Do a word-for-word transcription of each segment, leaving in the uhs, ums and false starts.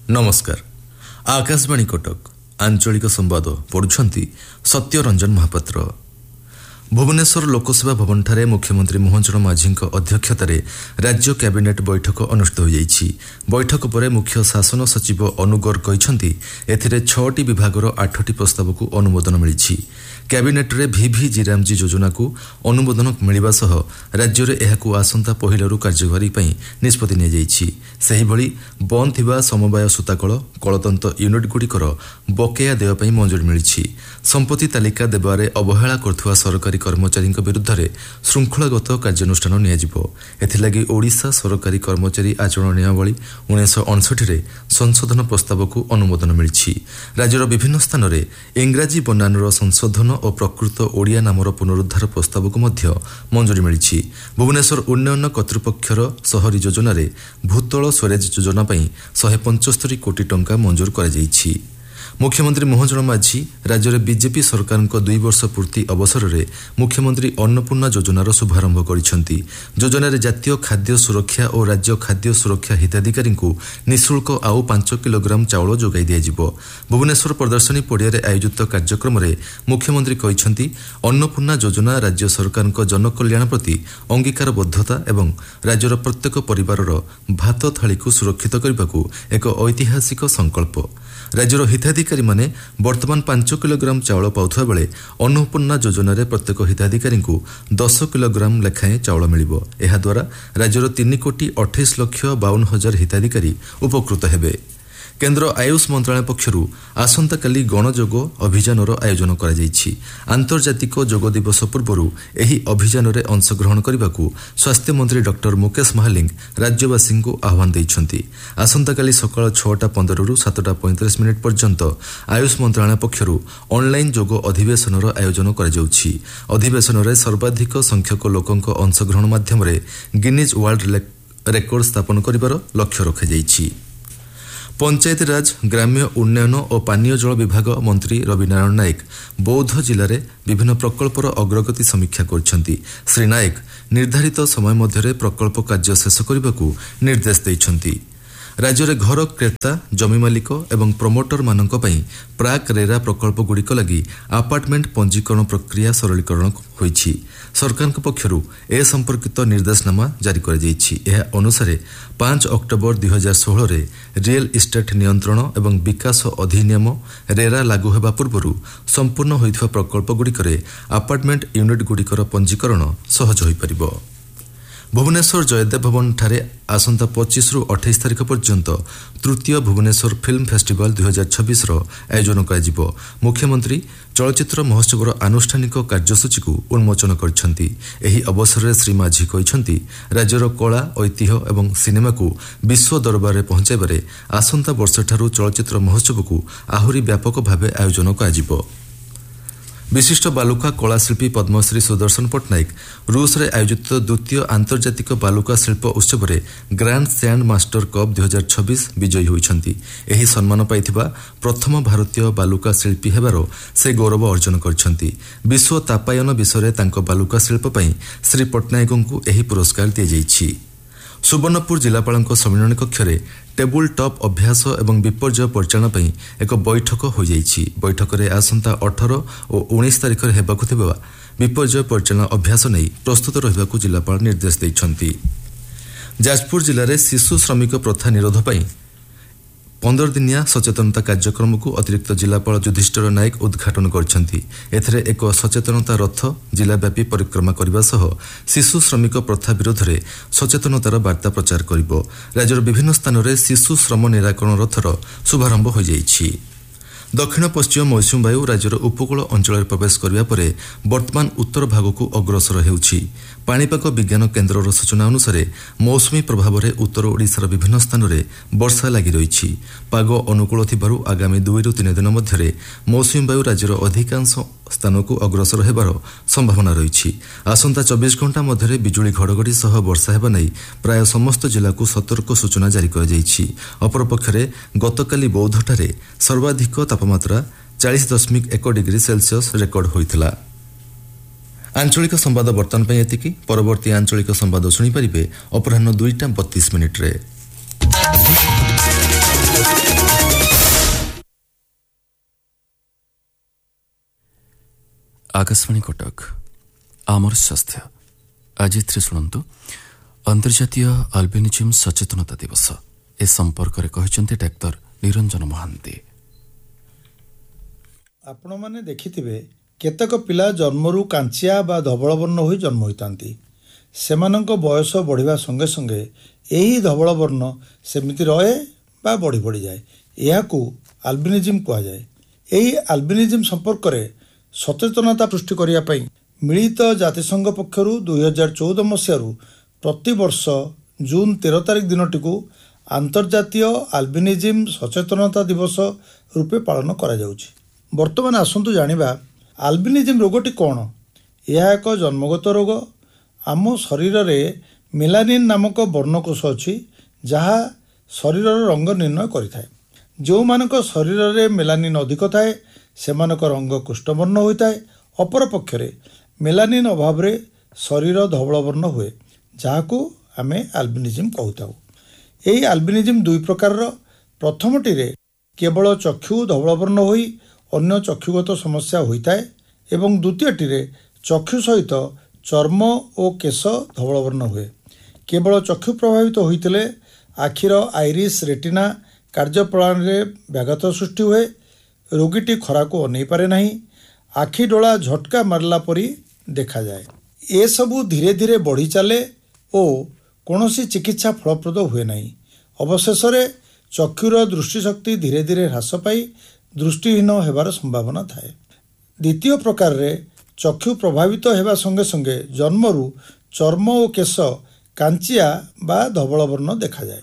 नमस्कार। आकाशवाणी कटक आंचलिक संवाद पढ़ुछंती सत्यरंजन महापात्र। भुवनेश्वर लोकसभा भवनठारे मुख्यमंत्री मोहन चरण माझी अध्यक्षतार राज्य कैबिनेट बैठक अनुष्ठित हो जाइछि। बैठक पर मुख्य शासन सचिव अनुगर कहिसंती एथिरे छटी विभागर आठटी प्रस्ताव को अनुमोदन मिलिछि। कैबिनेट्रे भीभी जिरामजी योजना को अनुमोदन मिलिबा सह राज्य में एहाकु आसंता पहिलरु कार्यकारी पई निष्पत्ति नि जाइछि। सेहि भली बंद थिबा समवाय सूताकल कलतंत्र यूनिट गुड़िकर बकेया देय पई मंजूरी मिलिछि। संपत्ति तालिका देबारे अवहेला करथुवा सरकारी कर्मचारी विरुद्ध में श्रृंखलागत कार्यानुष्ठान नियाजिबो। एथिलागि ओडिशा सरकारी कर्मचारी आचरण नियमावली उन्नीस अड़सठ संशोधन प्रस्ताव को अनुमोदन मिलिछि। राज्यर विभिन्न स्थान में इंग्राजी बनानर संशोधन और प्रकृत ओडिया नामर पुनरुद्धार प्रस्ताव को मध्य मंजूरी मिलिछि। भुवनेश्वर उन्नयन कर्तृपक्षर शहरी योजना रे भूतल स्वरेज योजना पई शहे पंचस्तरी कोटी टंका मंजूर करा जाइछि। मुख्यमंत्री मोहन चरण माझी राज्य में बीजेपी सरकार दुई वर्ष पूर्ति अवसर में मुख्यमंत्री अन्नपूर्णा योजनार शुभारंभ करिसेंती। योजना रे जातीय खाद्य सुरक्षा और राज्य खाद्य सुरक्षा हिताधिकारी को निःशुल्क आउ पांच किलोग्राम चाउल जोगाई दियाजिबो। भुवनेश्वर प्रदर्शनी पड़िया आयोजित कार्यक्रम में मुख्यमंत्री कहिसेंती अन्नपूर्णा योजना राज्य सरकार जनकल्याण प्रति अंगीकारबद्धता एवं राज्यर प्रत्येक परिवारर भात थाली को सुरक्षित करने को एक ऐतिहासिक संकल्प। राज्यर हिताधिकारी माने वर्तमान पांच किलोग्राम चाउल पाउथुवा बेले अन्नपूर्णा योजना रे प्रत्येक हिताधिकारी को दस किलोग्राम लेखाएं चाउल मिलिबो। एहा द्वारा राज्यर तीन कोटी अठाईस लक्ष बावन हजार हिताधिकारी उपकृत हेबे। केन्द्र आयुष मंत्रालय पक्षरु आसंताकाली गणयोग अभियान आयोजन करा जाइछि। आंतर्जातिक योग दिवस पूर्व एही अभियान रे अंशग्रहण करने स्वास्थ्य मंत्री डॉक्टर मुकेश महालिंग राज्यवासी को आह्वान दैछंती। आसंताकाली सकाळ छटा पंदर रु सातटा पैंतीस मिनिट पर्यंत आयुष मंत्रालय पक्षरु ऑनलाइन योग अधिवेशन आयोजन करा जाउछि। अधिवेशन रे सर्वाधिक संख्यक लोकंक अंशग्रहण माध्यम रे गिनीज वर्ल्ड रेकर्ड स्थापन करिबार लक्ष्य रखा जाइछि। पंचायत राज ग्राम्य उन्नयन और पानीय जल विभाग मंत्री रविनारायण नायक बौद्ध जिले में विभिन्न प्रकल्पर अग्रगति समीक्षा करछंती। श्री नायक निर्धारित समय मध्य प्रकल्प कार्य शेष करने को निर्देश देइछंती। राज्य में घर क्रेता जमी मालिक एवं प्रमोटर मानक पई प्राक रेरा प्रकल्प गुड़िक लगी आपार्टमेंट पंजीकरण प्रक्रिया सरलीकरण होइछि। सरकार पक्षरु ए संपर्कित निर्देशनामा जारी कर जाइछि। एहा अनुसार पांच अक्टोबर दुई हजार षोह रे रियल इस्टेट नियंत्रण एवं विकास अधिनियम रेरा लागू हेबा पूर्व संपूर्ण होइथिबा प्रकल्प गुड़िकरे आपार्टमेंट यूनिट गुड़िकर पंजीकरण सहज होई परिबो। भुवनेश्वर जयदेव भवन ठारे आसंता पच्चीस रु अट्ठाईस तारिख पर्यंत तृतीय भुवनेश्वर फिल्म फेस्टिवल दुई हजार छब्बीस आयोजन कर मुख्यमंत्री चलचित्र महोत्सव आनुष्ठानिक कार्यसूची को उन्मोचन करछंती। एही अवसर में श्री माझी कहिसंती राज्यर कला ऐतिह्य एवं सिनेमा को विश्व दरबार में पहुंचाइबारे आसंता वर्ष ठारू चलचित्र महोत्सव को आहुरी व्यापक भावे आयोजन कर विशिष्ट बालुका कलाशिल्पी पद्मश्री सुदर्शन पट्टनायक रूस रे आयोजित द्वितीय आंतर्जातिक बालुका शिल्प उत्सव रे ग्रैंड सैंड मास्टर कप दुई हजार छब्बीस विजयी होइछंती। एही सम्मान पाइथिबा प्रथम भारतीय बालुका शिल्पी हेबार से गौरव अर्जन करछंती। विश्व तापायन विषय तांको बालुका शिल्प पई श्री पट्टनायक को एही पुरस्कार दिया जाइछि। सुवर्णपुर जिलापाल सम्मिलन कक्ष में टेबुल टॉप अभ्यास एवं विपर्यय परिचालन पर एक बैठक हो जाइछि। बैठक में आसंता अठारह और उन्नीस तारिख में हेबाकु थिबा विपर्यय परिचालन अभ्यास नहीं प्रस्तुत रहिबाकु जिलापाल निर्देश दैछंती। जाजपुर जिले में शिशु श्रमिक प्रथा निरोध पर पंदर दिनिया सचेतनता कार्यक्रम को अतिरिक्त जिलापाल युधिष्ठिर नायक उद्घाटन करछंती। एथरे एक सचेतनता रथ जिलाव्यापी परिक्रमा करने सह शिशु श्रमिक प्रथा विरोध में सचेतनतार वार्ता प्रचार करिबो। राज्यर विभिन्न स्थान में शिशु श्रम निराकरण रथर शुभारंभ हो जाइछि। दक्षिण पश्चिम मौसुमी वायु राज्यर उपकूल अंचल प्रवेश करने पर वर्तमान उत्तर भाग को अग्रसर हेउछि। पाणीपाग विज्ञान केन्द्रर सूचना अनुसार मौसुमी प्रभाव में उत्तर ओडिशार विभिन्न स्थान में वर्षा लगी रही। पाग अनुकूल थिबारु आगामी दुई रु तीन दिन मध्य मौसुमी वायु राज्यर अधिकांश स्थान को अग्रसर हेबार संभावना रही। आसंता चौबीस घंटा मध्य बिजुली घड़घड़ी सह वर्षा हेबा नै प्राय समस्त जिला को सतर्क सूचना जारी कर जाइछि। अपरपक्षे गतकाली बौद्धठारे सर्वाधिक तापमात्रा चालीस दशमिक एक डिग्री सेल्सियस रेकर्ड होइथिला। आंचलिक संवाद बर्तमान ପାଇଁ ଏତିକି। ପରବର୍ତ୍ତୀ ଆଞ୍ଚଳିକ ସମ୍ବାଦ ଶୁଣିପାରିବେ ଅପରାହ୍ନ ଦୁଇଟା ବତିଶ ମିନିଟରେ। आकाशवाणी कटक आमर स्वास्थ्य आज शुणु अंतर्जातीय अल्बिनिज्म सचेतनता दिवस ए संपर्क में कहते डाक्तर निरंजन महांती। आपण माने देखिथिबे केतक पिला जन्मरू कांचिया बा धवलवर्ण होई जन्म होइतांती। सेमानंक बयस बढ़िबा संगे संगे एही धवलवर्ण सेमिति रहे बा बढ़ी बढ़ी जाए। एहाकू अल्बिनिज्म कहा जाए। एही अल्बिनिज्म संपर्क में सचेतनता सृष्टि करिया पई मिलित जातिसंघ पक्षरु दुई हजार चौदह मसीहारू प्रति वर्ष जून तेरह तारिख दिनटी को अंतर्जातीय अल्बिनिज्म सचेतनता दिवस रूपे पालन करा जाउछि। वर्तमान आसंतु जानिबा अल्बिनिज्म रोगटी कौन। यह एक जन्मगत रोग। आम शरीर में मेलानिन नामक वर्णकोष अच्छी जहाँ शरीर रंग निर्णय करिथाए। जो मानक शरीर में मेलानिन अधिक थाए सेमानक रंग कृष्णवर्ण होता है। अपर पक्षरे मेलानिन अभाव रे शरीर धवलवर्ण हुए जहाँ को आमे अल्बिनिज्म कहूँ। यही अल्बिनिज्म दुई प्रकार। प्रथमटी रे केवल चक्षु धवलवर्ण होई अन्य चक्षुगत समस्या होता है एवं द्वितीयटी रे चक्षु सहित चर्म और केश धवलवर्ण हुए। केवल चक्षु प्रभावित होइतिले आखिर आइरिस रेटिना कार्यप्रणाली में व्याघात सृष्टि हुए। रोगीटी खरा को अनै पारे नहीं। आखि डोला झटका मारला परी देखा जाए। ये सबू धीरे धीरे बढ़ी चले और कौनसी चिकित्सा फलप्रद हुए नहीं। अवशेष चक्षुर दृष्टिशक्ति धीरे धीरे ह्रास पाई दृष्टिहीन होबार संभावना थाए। द्वितीय प्रकार रे चक्षु प्रभावित होगा संगे संगे जन्मरू चर्म और केश कांचिया बा धवलवर्ण देखा जाए।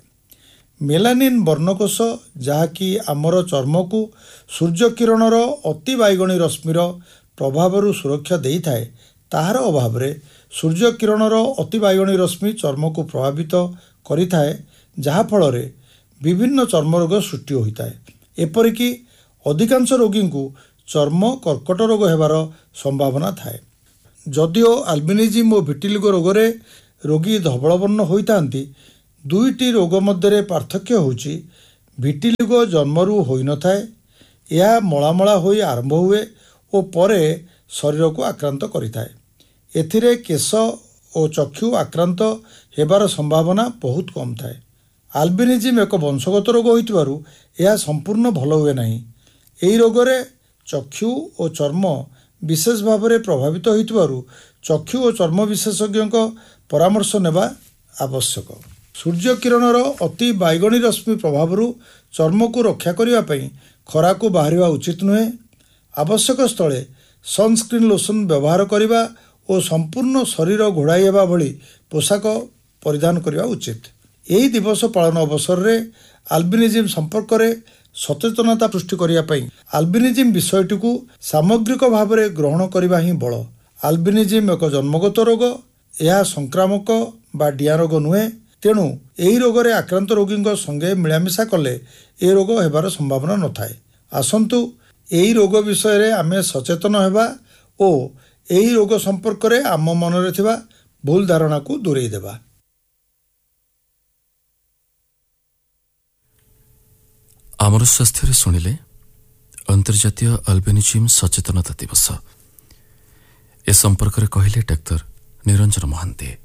मेलानिन वर्णकोष जहाँकि आमर चर्म को सूर्य किरणर अति बाइगणी रश्मिर प्रभाव सुरक्षा दे थाए ताहार अभाव रे सूर्य किरणर अति बाइगणी रश्मि चर्म को प्रभावित करि थाए जहाँ फल रे विभिन्न चर्म रोग सृष्टि होता है। एपरिकी अधिकांश रोगी को चर्म कर्कट रोग होबार संभावना थाए। जदिओ अल्बिनिज्म और विटिलिगो रोगरे रोगी धवलवर्ण होइतांती दुईटी रोग मध्य पार्थक्य होउछि विटिलिगो जन्मरू होई न थाए। यह मलामला होई आरंभ हुए और परे शरीर को आक्रांत करिथाए। एथिरे केश और चक्षु आक्रांत हेबार संभावना बहुत कम थाए। अल्बिनिज्म एक वंशगत रोग होइतिबारु यह संपूर्ण भल हुए नहीं। एही रोगरे चक्षु और चर्म विशेष भाव में प्रभावित होइतिबारु चक्षु और चर्म विशेषज्ञ परामर्श नेबा आवश्यक। सूर्य किरणर अति बाइगणी रश्मि प्रभाव चर्म को रक्षा करने खरा को बाहर उचित नुहे। आवश्यक स्थले सनस्क्रीन लोशन व्यवहार करने और संपूर्ण शरीर घोड़ाई हेबा भली पोशाक परिधान करने उचित। यही दिवस पालन अवसर में अल्बिनिज्म संपर्क में सचेतनता सृष्टि करने अल्बिनिज्म विषयटी को सामग्रिक भाव में ग्रहण करने ही बड़। अल्बिनिज्म एक जन्मगत रोग। यह संक्रामक बा डिया रोग नुहे। तेणु यही रोग आक्रांत रोगी संगे मिलामिशा कले ए रोग होबार संभावना न थाए। आसंतु यही रोग विषय आमे सचेतन हेबा और यही रोग संपर्क में आम मन रे थिबा भूल धारणा को दूरेई देबा। आमर स्वास्थ्य शुणिले अंतर्जातीय अल्बिनिज्म सचेतनता दिवस ए संपर्क में कहले डाक्तर निरंजन महांती।